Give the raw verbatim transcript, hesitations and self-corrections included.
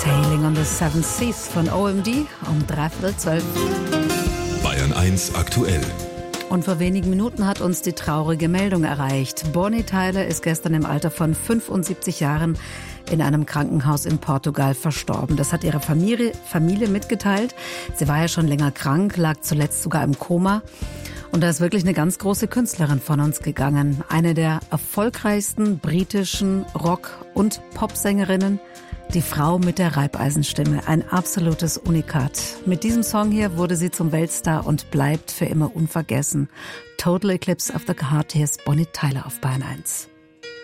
Sailing on the Seven Seas von O M D um dreiviertel zwölf. Bayern eins aktuell. Und vor wenigen Minuten hat uns die traurige Meldung erreicht. Bonnie Tyler ist gestern im Alter von fünfundsiebzig Jahren in einem Krankenhaus in Portugal verstorben. Das hat ihre Familie, Familie mitgeteilt. Sie war ja schon länger krank, lag zuletzt sogar im Koma. Und da ist wirklich eine ganz große Künstlerin von uns gegangen. Eine der erfolgreichsten britischen Rock- und Popsängerinnen. Die Frau mit der Reibeisenstimme, ein absolutes Unikat. Mit diesem Song hier wurde sie zum Weltstar und bleibt für immer unvergessen. Total Eclipse of the Heart, hier ist Bonnie Tyler auf Bayern eins.